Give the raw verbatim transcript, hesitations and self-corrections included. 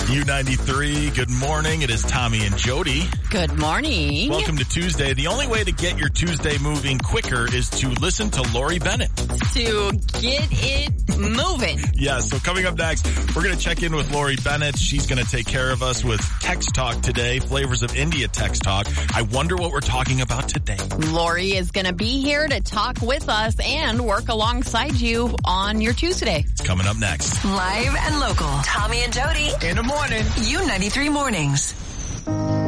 U ninety-three, good morning. It is Tommy and Jody. Good morning. Welcome to Tuesday. The only way to get your Tuesday moving quicker is to listen to Lori Bennett. To get it moving. Yeah, so coming up next, we're going to check in with Lori Bennett. She's going to take care of us with Text Talk today, Flavors of India Text Talk. I wonder what we're talking about today. Lori is going to be here to talk with us and work alongside you on your Tuesday. It's coming up next. Live and local. Tommy and Jody. In the morning. U ninety-three mornings.